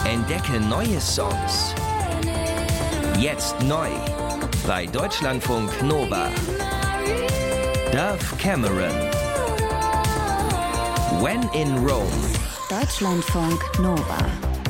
Entdecke neue Songs. Jetzt neu bei Deutschlandfunk Nova. Dove Cameron. When in Rome. Deutschlandfunk Nova.